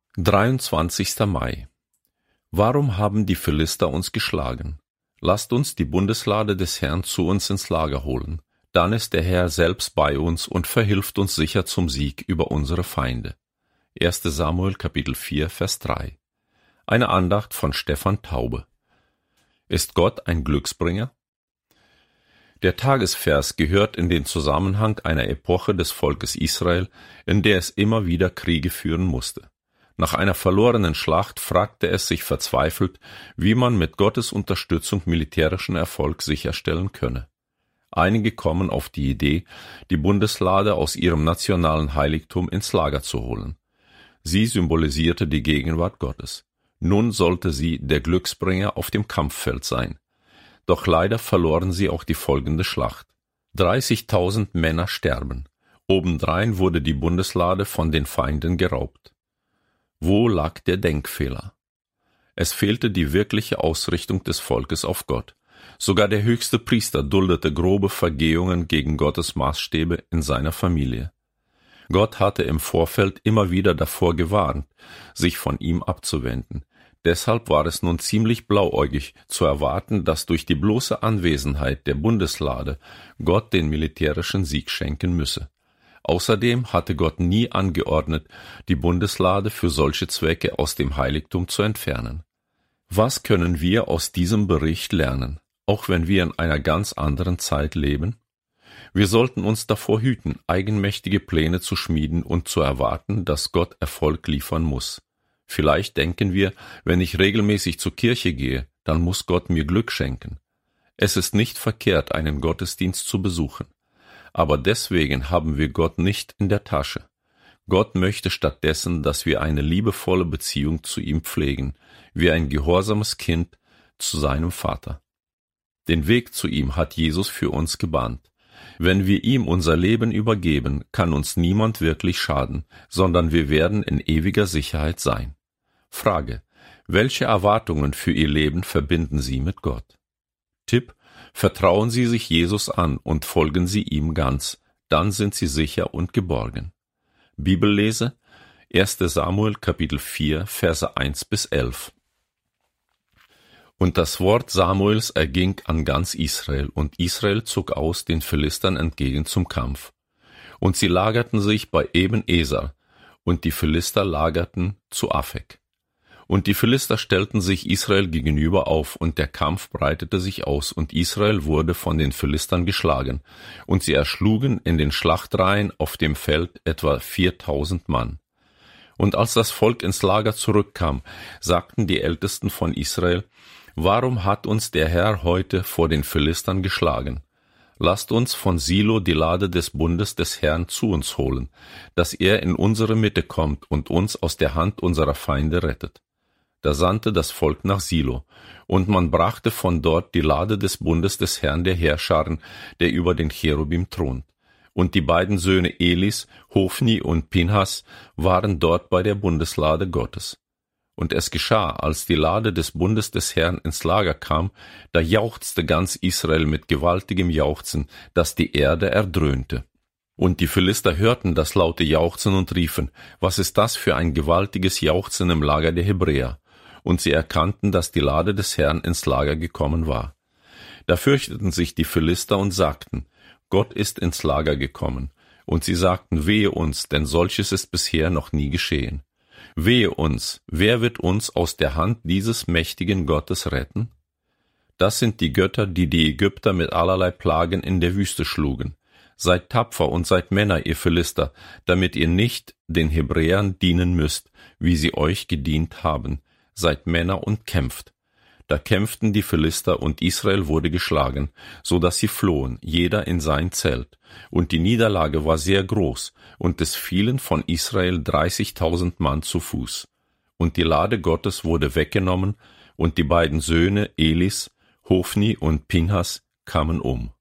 23. Mai. Warum haben die Philister uns geschlagen? Lasst uns die Bundeslade des Herrn zu uns ins Lager holen. Dann ist der Herr selbst bei uns und verhilft uns sicher zum Sieg über unsere Feinde. 1. Samuel, Kapitel 4, Vers 3. Eine Andacht von Stefan Taube. Ist Gott ein Glücksbringer? Der Tagesvers gehört in den Zusammenhang einer Epoche des Volkes Israel, in der es immer wieder Kriege führen musste. Nach einer verlorenen Schlacht fragte es sich verzweifelt, wie man mit Gottes Unterstützung militärischen Erfolg sicherstellen könne. Einige kommen auf die Idee, die Bundeslade aus ihrem nationalen Heiligtum ins Lager zu holen. Sie symbolisierte die Gegenwart Gottes. Nun sollte sie der Glücksbringer auf dem Kampffeld sein. Doch leider verloren sie auch die folgende Schlacht. 30.000 Männer sterben. Obendrein wurde die Bundeslade von den Feinden geraubt. Wo lag der Denkfehler? Es fehlte die wirkliche Ausrichtung des Volkes auf Gott. Sogar der höchste Priester duldete grobe Vergehungen gegen Gottes Maßstäbe in seiner Familie. Gott hatte im Vorfeld immer wieder davor gewarnt, sich von ihm abzuwenden. Deshalb war es nun ziemlich blauäugig zu erwarten, dass durch die bloße Anwesenheit der Bundeslade Gott den militärischen Sieg schenken müsse. Außerdem hatte Gott nie angeordnet, die Bundeslade für solche Zwecke aus dem Heiligtum zu entfernen. Was können wir aus diesem Bericht lernen, auch wenn wir in einer ganz anderen Zeit leben? Wir sollten uns davor hüten, eigenmächtige Pläne zu schmieden und zu erwarten, dass Gott Erfolg liefern muss. Vielleicht denken wir, wenn ich regelmäßig zur Kirche gehe, dann muss Gott mir Glück schenken. Es ist nicht verkehrt, einen Gottesdienst zu besuchen. Aber deswegen haben wir Gott nicht in der Tasche. Gott möchte stattdessen, dass wir eine liebevolle Beziehung zu ihm pflegen, wie ein gehorsames Kind zu seinem Vater. Den Weg zu ihm hat Jesus für uns gebahnt. Wenn wir ihm unser Leben übergeben, kann uns niemand wirklich schaden, sondern wir werden in ewiger Sicherheit sein. Frage: Welche Erwartungen für Ihr Leben verbinden Sie mit Gott? Tipp: Vertrauen Sie sich Jesus an und folgen Sie ihm ganz, dann sind Sie sicher und geborgen. Bibellese: 1. Samuel, Kapitel 4, Verse 1 bis 11. Und das Wort Samuels erging an ganz Israel, und Israel zog aus den Philistern entgegen zum Kampf. Und sie lagerten sich bei Eben-Eser, und die Philister lagerten zu Afek. Und die Philister stellten sich Israel gegenüber auf, und der Kampf breitete sich aus, und Israel wurde von den Philistern geschlagen, und sie erschlugen in den Schlachtreihen auf dem Feld etwa 4.000 Mann. Und als das Volk ins Lager zurückkam, sagten die Ältesten von Israel: Warum hat uns der Herr heute vor den Philistern geschlagen? Lasst uns von Silo die Lade des Bundes des Herrn zu uns holen, dass er in unsere Mitte kommt und uns aus der Hand unserer Feinde rettet. Da sandte das Volk nach Silo, und man brachte von dort die Lade des Bundes des Herrn der Heerscharen, der über den Cherubim thront. Und die beiden Söhne Elis, Hofni und Pinhas, waren dort bei der Bundeslade Gottes. Und es geschah, als die Lade des Bundes des Herrn ins Lager kam, da jauchzte ganz Israel mit gewaltigem Jauchzen, dass die Erde erdröhnte. Und die Philister hörten das laute Jauchzen und riefen: Was ist das für ein gewaltiges Jauchzen im Lager der Hebräer? Und sie erkannten, dass die Lade des Herrn ins Lager gekommen war. Da fürchteten sich die Philister und sagten: Gott ist ins Lager gekommen. Und sie sagten: Wehe uns, denn solches ist bisher noch nie geschehen. Wehe uns, wer wird uns aus der Hand dieses mächtigen Gottes retten? Das sind die Götter, die die Ägypter mit allerlei Plagen in der Wüste schlugen. Seid tapfer und seid Männer, ihr Philister, damit ihr nicht den Hebräern dienen müsst, wie sie euch gedient haben. Seid Männer und kämpft. Da kämpften die Philister, und Israel wurde geschlagen, so dass sie flohen, jeder in sein Zelt. Und die Niederlage war sehr groß, und es fielen von Israel 30.000 Mann zu Fuß. Und die Lade Gottes wurde weggenommen, und die beiden Söhne Elis, Hofni und Pinhas, kamen um.